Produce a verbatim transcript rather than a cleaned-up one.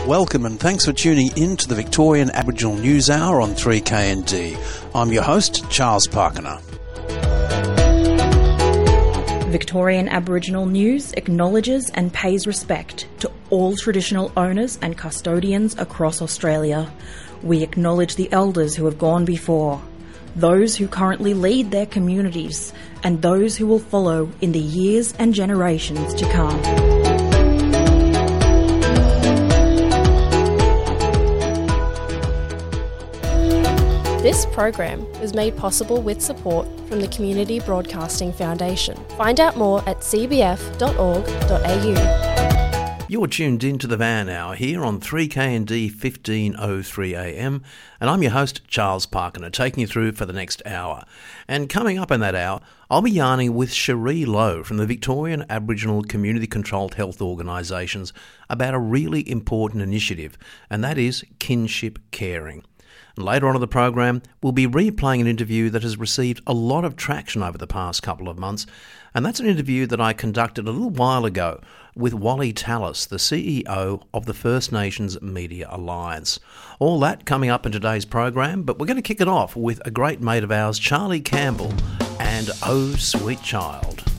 Welcome and thanks for tuning in to the Victorian Aboriginal News Hour on three K N D. I'm your host, Charles Parkiner. Victorian Aboriginal News acknowledges and pays respect to all traditional owners and custodians across Australia. We acknowledge the elders who have gone before, those who currently lead their communities, and those who will follow in the years and generations to come. This program was made possible with support from the Community Broadcasting Foundation. Find out more at c b f dot org dot a u. You're tuned in to the Van Hour here on three K N D fifteen oh three A M, and I'm your host, Charles Parkiner, taking you through for the next hour. And coming up in that hour, I'll be yarning with Cherie Lowe from the Victorian Aboriginal Community Controlled Health Organisations about a really important initiative, and that is kinship caring. Later on in the program, we'll be replaying an interview that has received a lot of traction over the past couple of months, and that's an interview that I conducted a little while ago with Wally Tallis, the C E O of the First Nations Media Alliance. All that coming up in today's program, but we're going to kick it off with a great mate of ours, Charlie Campbell, and Oh Sweet Child.